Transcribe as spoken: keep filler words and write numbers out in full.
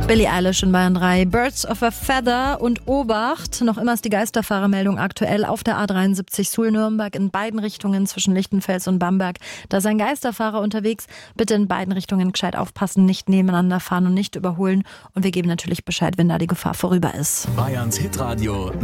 Billie Eilish in Bayern drei, Birds of a Feather und Obacht. Noch immer ist die Geisterfahrermeldung aktuell auf der A dreiundsiebzig Suhl-Nürnberg in beiden Richtungen zwischen Lichtenfels und Bamberg. Da ist ein Geisterfahrer unterwegs. Bitte in beiden Richtungen gescheit aufpassen, nicht nebeneinander fahren und nicht überholen. Und wir geben natürlich Bescheid, wenn da die Gefahr vorüber ist. Bayerns Hitradio